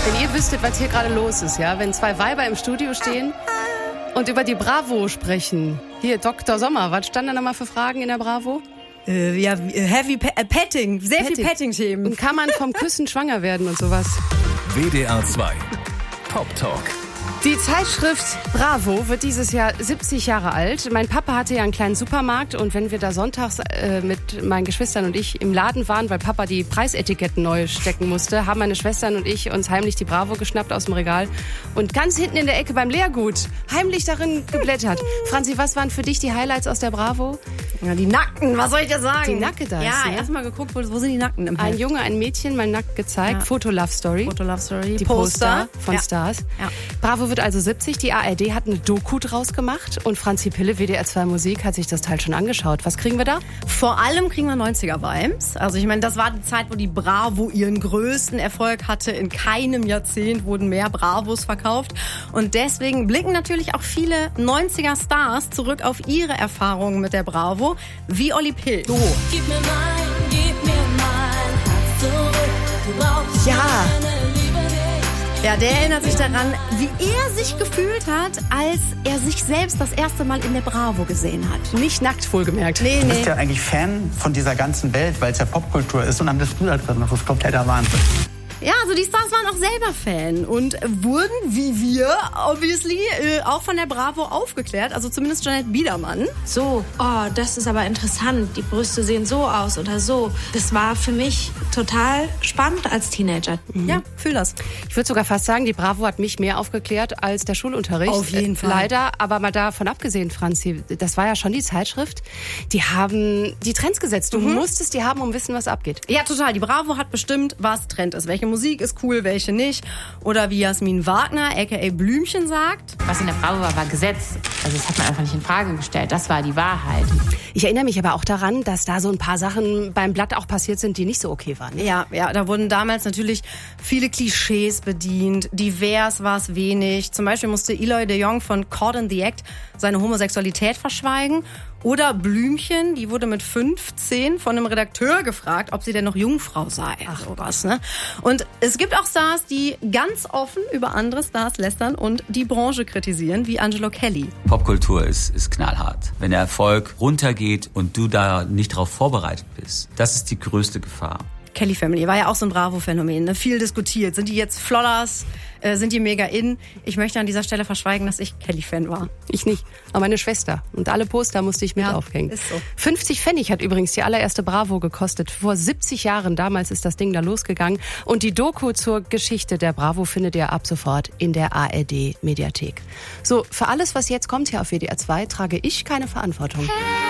Wenn ihr wüsstet, was hier gerade los ist, ja, wenn zwei Weiber im Studio stehen und über die Bravo sprechen. Hier, Dr. Sommer, was stand da nochmal für Fragen in der Bravo? Heavy Petting, sehr viel Petting-Themen. Und kann man vom Küssen schwanger werden und sowas? WDR 2 Pop Talk. Die Zeitschrift Bravo wird dieses Jahr 70 Jahre alt. Mein Papa hatte ja einen kleinen Supermarkt und wenn wir da sonntags mit meinen Geschwistern und ich im Laden waren, weil Papa die Preisetiketten neu stecken musste, haben meine Schwestern und ich uns heimlich die Bravo geschnappt aus dem Regal und ganz hinten in der Ecke beim Leergut heimlich darin geblättert. Franzi, was waren für dich die Highlights aus der Bravo? Ja, die Nackten, was soll ich dir sagen? Die Nackedas, ja, ne? erstmal geguckt, wo sind die Nackten im Heft? Ein Junge, ein Mädchen, mal nackt gezeigt. Ja. Foto-Love-Story. Foto-Love-Story. Die Poster von Ja. Stars. Ja. Bravo wird also 70. Die ARD hat eine Doku draus gemacht. Und Franzi Pille, WDR 2 Musik, hat sich das Teil schon angeschaut. Was kriegen wir da? Vor allem kriegen wir 90er-Vibes. Also ich meine, das war die Zeit, wo die Bravo ihren größten Erfolg hatte. In keinem Jahrzehnt wurden mehr Bravos verkauft. Und deswegen blicken natürlich auch viele 90er-Stars zurück auf ihre Erfahrungen mit der Bravo, wie Olli P. Gib mir mein Herz zurück. Du brauchst Ja. meine Liebe nicht. Ja, der erinnert sich daran, wie er sich gefühlt hat, als er sich selbst das erste Mal in der Bravo gesehen hat. Nicht nackt, wohlgemerkt. Nee, Du bist ja eigentlich Fan von dieser ganzen Welt, weil es ja Popkultur ist und dann bist du da drin. Das ist kompletter Wahnsinn. Ja, also die Stars waren auch selber Fan und wurden, wie wir, obviously, auch von der Bravo aufgeklärt. Also zumindest Jeanette Biedermann. So, oh, das ist aber interessant. Die Brüste sehen so aus oder so. Das war für mich total spannend als Teenager. Ja, fühl das. Ich würde sogar fast sagen, die Bravo hat mich mehr aufgeklärt als der Schulunterricht. Auf jeden Fall. Leider, aber mal davon abgesehen, Franzi, das war ja schon die Zeitschrift. Die haben die Trends gesetzt. Du musstest die haben, um wissen, was abgeht. Ja, total. Die Bravo hat bestimmt, was Trend ist. Welche Musik ist cool, welche nicht. Oder wie Jasmin Wagner, a.k.a. Blümchen, sagt. Was in der Bravo war Gesetz. Also das hat man einfach nicht in Frage gestellt. Das war die Wahrheit. Ich erinnere mich aber auch daran, dass da so ein paar Sachen beim Blatt auch passiert sind, die nicht so okay waren. Ja, da wurden damals natürlich viele Klischees bedient. Divers war es wenig. Zum Beispiel musste Eloy de Jong von Caught in the Act seine Homosexualität verschweigen. Oder Blümchen, die wurde mit 15 von einem Redakteur gefragt, ob sie denn noch Jungfrau sei. Ach, sowas, ne? Und es gibt auch Stars, die ganz offen über andere Stars lästern und die Branche kritisieren, wie Angelo Kelly. Popkultur ist knallhart. Wenn der Erfolg runtergeht und du da nicht darauf vorbereitet bist, das ist die größte Gefahr. Kelly Family war ja auch so ein Bravo-Phänomen, ne? Viel diskutiert. Sind die jetzt Flodders? Sind die mega in? Ich möchte an dieser Stelle verschweigen, dass ich Kelly-Fan war. Ich nicht, aber meine Schwester. Und alle Poster musste ich mit aufhängen. Ist so. 50 Pfennig hat übrigens die allererste Bravo gekostet. Vor 70 Jahren, damals ist das Ding da losgegangen. Und die Doku zur Geschichte der Bravo findet ihr ab sofort in der ARD-Mediathek. So, für alles, was jetzt kommt hier auf WDR 2, trage ich keine Verantwortung.